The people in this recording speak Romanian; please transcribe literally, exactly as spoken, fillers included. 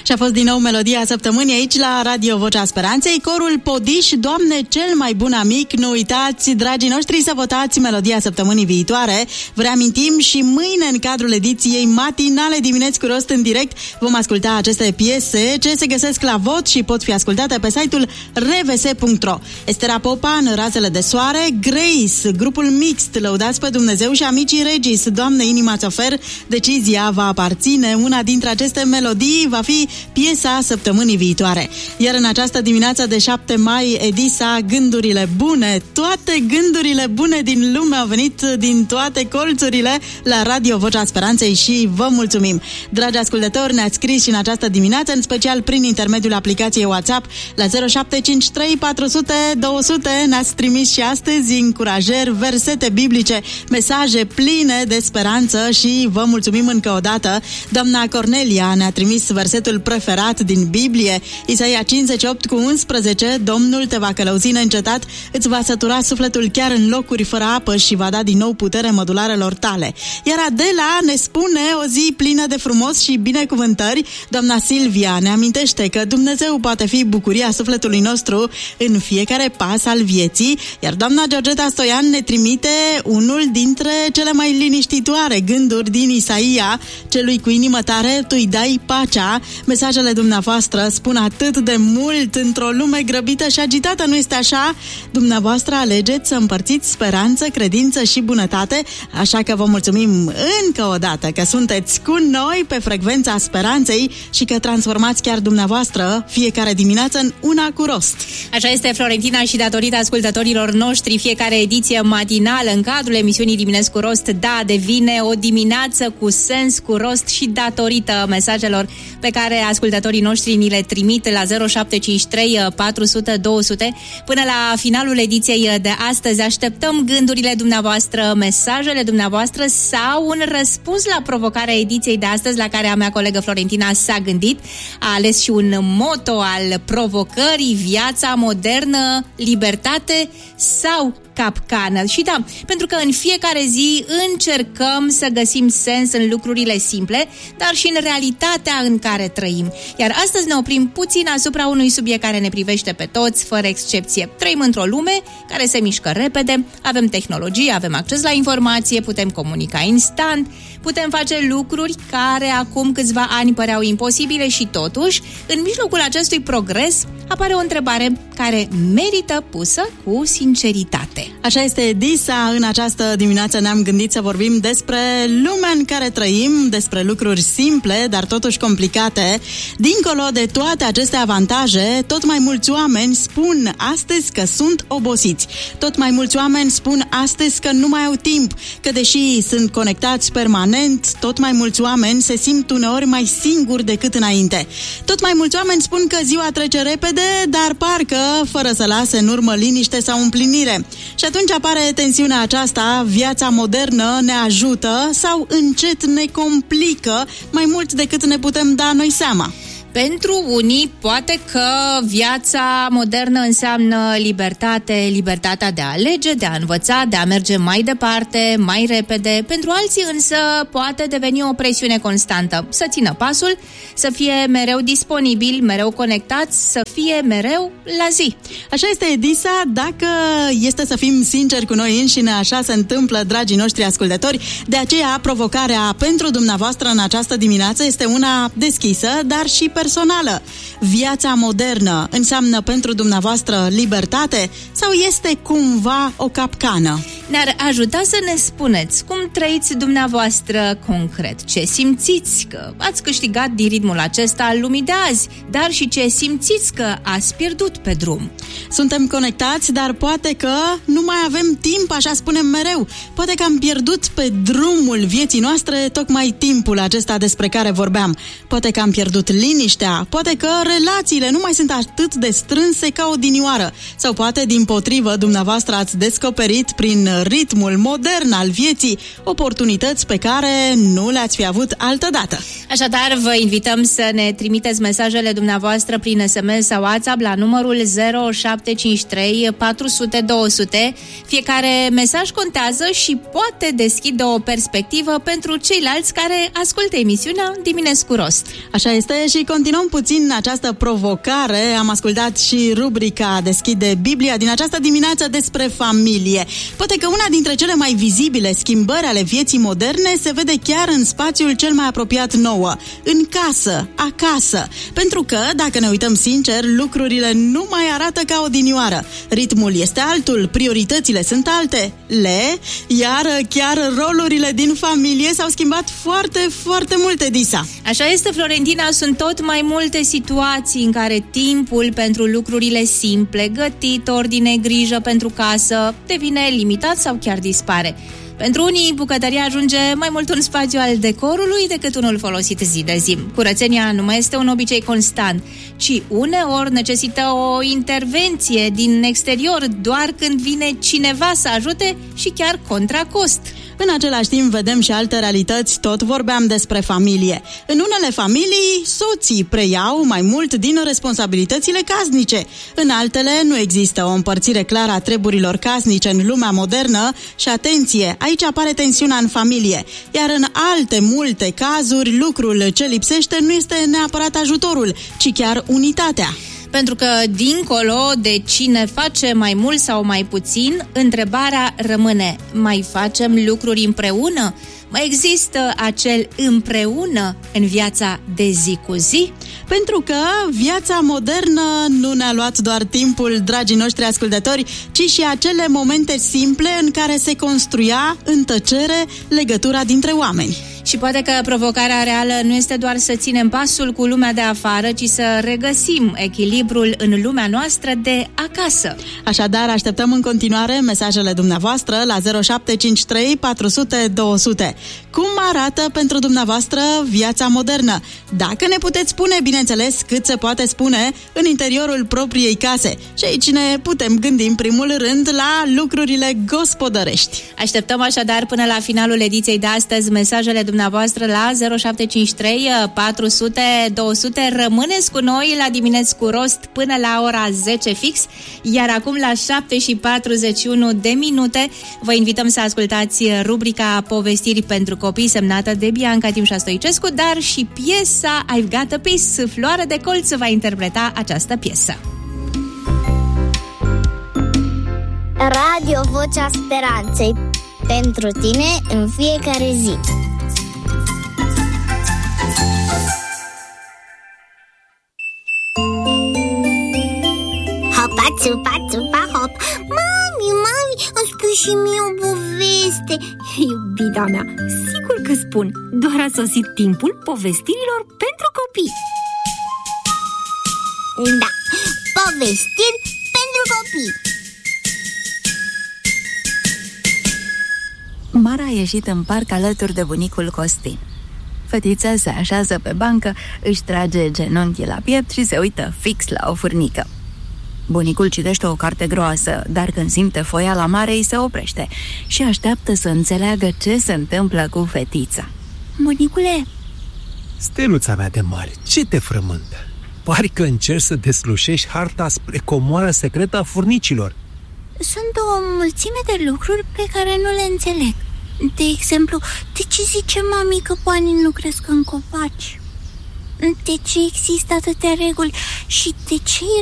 Și a fost din nou melodia săptămânii aici la Radio Vocea Speranței, corul Podiș, Doamne cel mai bun amic. Nu uitați, dragii noștri, să votați melodia săptămânii viitoare. Vă reamintim și mâine, în cadrul ediției matinale Dimineți cu Rost în direct, vom asculta aceste piese ce se găsesc la vot și pot fi ascultate pe site-ul r v s punct r o. Estera Popa, În razele de soare, Grace, grupul Mixt, Lăudați pe Dumnezeu și Amicii Regis, Doamne, inima ți ofer, decizia va aparține. Una dintre aceste melodii va fi piesa săptămânii viitoare. Iar în această dimineață de șapte mai, Edisa, gândurile bune, toate gândurile bune din lume au venit din toate colțurile la Radio Vocea Speranței și vă mulțumim. Dragi ascultători, ne-ați scris și în această dimineață, în special prin intermediul aplicației WhatsApp la zero șapte cinci trei patru zero zero două zero zero. Ne-ați trimis și astăzi încurajări, versete biblice, mesaje pline de speranță și vă mulțumim încă o dată. Doamna Cornelia ne-a trimis versetul preferat din Biblie, Isaia cincizeci și opt cu unsprezece, Domnul te va călăuzi neîncetat, îți va sătura sufletul chiar în locuri fără apă și va da din nou putere mădularelor tale. Iar Adela ne spune o zi plină de frumos și binecuvântări. Doamna Silvia ne amintește că Dumnezeu poate fi bucuria sufletului nostru în fiecare pas al vieții, iar doamna Georgeta Stoian ne trimite unul dintre cele mai liniștitoare gânduri din Isaia, celui cu inimă tare tu îi dai pacea. Mesajele dumneavoastră spun atât de mult într-o lume grăbită și agitată, nu este așa? Dumneavoastră alegeți să împărțiți speranță, credință și bunătate, așa că vă mulțumim încă o dată că sunteți cu noi pe frecvența speranței și că transformați chiar dumneavoastră fiecare dimineață în una cu rost. Așa este, Florentina, și datorită ascultătorilor noștri, fiecare ediție matinală în cadrul emisiunii Dimineți cu Rost, da, devine o dimineață cu sens, cu rost și datorită mesajelor pe care ascultătorii noștri ni le trimit la zero șapte cinci trei patru zero zero două zero zero. Până la finalul ediției de astăzi așteptăm gândurile dumneavoastră, mesajele dumneavoastră sau un răspuns la provocarea ediției de astăzi, la care a mea colegă Florentina s-a gândit. A ales și un motto al provocării: viața modernă, libertate sau capcană. Și da, pentru că în fiecare zi încercăm să găsim sens în lucrurile simple, dar și în realitatea în care trăim. Iar astăzi ne oprim puțin asupra unui subiect care ne privește pe toți, fără excepție. Trăim într-o lume care se mișcă repede, avem tehnologie, avem acces la informație, putem comunica instant, putem face lucruri care acum câțiva ani păreau imposibile și totuși, în mijlocul acestui progres, apare o întrebare care merită pusă cu sinceritate. Așa este, Edisa. În această dimineață ne-am gândit să vorbim despre lumea în care trăim, despre lucruri simple, dar totuși complicate. Dincolo de toate aceste avantaje, tot mai mulți oameni spun astăzi că sunt obosiți. Tot mai mulți oameni spun astăzi că nu mai au timp, că deși sunt conectați permanent, tot mai mulți oameni se simt uneori mai singuri decât înainte. Tot mai mulți oameni spun că ziua trece repede, dar parcă fără să lase în urmă liniște sau împlinire. Și atunci apare tensiunea aceasta: viața modernă ne ajută sau încet ne complică mai mult decât ne putem da noi seama? Pentru unii, poate că viața modernă înseamnă libertate, libertatea de a alege, de a învăța, de a merge mai departe, mai repede. Pentru alții însă poate deveni o presiune constantă, să țină pasul, să fie mereu disponibil, mereu conectat, să fie mereu la zi. Așa este, Edisa, dacă este să fim sinceri cu noi înșine, așa se întâmplă, dragii noștri ascultători. De aceea, provocarea pentru dumneavoastră în această dimineață este una deschisă, dar și personală. Viața modernă înseamnă pentru dumneavoastră libertate sau este cumva o capcană? Ne-ar ajuta să ne spuneți cum trăiți dumneavoastră concret, ce simțiți că ați câștigat din ritmul acesta al lumii de azi, dar și ce simțiți că ați pierdut pe drum. Suntem conectați, dar poate că nu mai avem timp, așa spunem mereu. Poate că am pierdut pe drumul vieții noastre tocmai timpul acesta despre care vorbeam. Poate că am pierdut liniștea, poate că relațiile nu mai sunt atât de strânse ca odinioară. Sau poate, dimpotrivă, dumneavoastră ați descoperit prin ritmul modern al vieții oportunități pe care nu le-ați fi avut altădată. Așadar, vă invităm să ne trimiteți mesajele dumneavoastră prin S M S sau WhatsApp la numărul zero șapte cinci trei patru zero zero două zero zero. Fiecare mesaj contează și poate deschide o perspectivă pentru ceilalți care ascultă emisiunea Dimineți cu Rost. Așa este și continuăm puțin această provocare. Am ascultat și rubrica Deschide Biblia din această dimineață despre familie. Poate că una dintre cele mai vizibile schimbări ale vieții moderne se vede chiar în spațiul cel mai apropiat nouă, în casă, acasă. Pentru că, dacă ne uităm sincer, lucrurile nu mai arată ca odinioară. Ritmul este altul, prioritățile sunt alte, le, iar chiar rolurile din familie s-au schimbat foarte, foarte multe, Disa. Așa este, Florentina, sunt tot mai multe situații în care timpul pentru lucrurile simple, gătit, ordine, grijă pentru casă, devine limitat sau chiar dispare. Pentru unii, bucătăria ajunge mai mult un spațiu al decorului decât unul folosit zi de zi. Curățenia nu mai este un obicei constant, ci uneori necesită o intervenție din exterior doar când vine cineva să ajute și chiar contra cost. În același timp vedem și alte realități, tot vorbeam despre familie. În unele familii, soții preiau mai mult din responsabilitățile casnice. În altele, nu există o împărțire clară a treburilor casnice în lumea modernă și, atenție, aici apare tensiunea în familie. Iar în alte multe cazuri, lucrul ce lipsește nu este neapărat ajutorul, ci chiar unitatea. Pentru că, dincolo de cine face mai mult sau mai puțin, întrebarea rămâne: mai facem lucruri împreună? Mai există acel împreună în viața de zi cu zi? Pentru că viața modernă nu ne-a luat doar timpul, dragii noștri ascultători, ci și acele momente simple în care se construia în tăcere legătura dintre oameni. Și poate că provocarea reală nu este doar să ținem pasul cu lumea de afară, ci să regăsim echilibrul în lumea noastră de acasă. Așadar, așteptăm în continuare mesajele dumneavoastră la zero șapte cinci trei patru zero zero două zero zero. Cum arată pentru dumneavoastră viața modernă? Dacă ne puteți spune, bineînțeles, cât se poate spune în interiorul propriei case. Și aici ne putem gândi în primul rând la lucrurile gospodărești. Așteptăm așadar până la finalul ediției de astăzi mesajele dumneavoastră la zero șapte cinci trei patru zero zero două zero zero. Rămâneți cu noi la Dimineți cu Rost până la ora zece fix, iar acum la șapte și patruzeci și unu de minute vă invităm să ascultați rubrica Povestiri pentru copii semnată de Bianca Timșa Stoicescu, dar și piesa I've Got a Piece. Floare de Colț va interpreta această piesă. Radio Vocea Speranței, pentru tine în fiecare zi. Hopa, țupa, țupa, hop. Mami, mami, îmi spui și mie o poveste. Iubita mea, sigur că spun. Doar a sosit timpul povestirilor pentru copii. Da, povestiri pentru copii. Mara a ieșit în parc alături de bunicul Costin. Fetița se așează pe bancă, își trage genunchii la piept și se uită fix la o furnică. Bunicul citește o carte groasă, dar când simte foia la mare îi se oprește și așteaptă să înțeleagă ce se întâmplă cu fetița. Bunicule! Steluța mea de mare, ce te frământă? Pare că încerci să deslușești harta spre comoara secretă a furnicilor. Sunt o mulțime de lucruri pe care nu le înțeleg. De exemplu, de ce zice mami că poanii nu cresc în copaci? De ce există atâtea reguli și de ce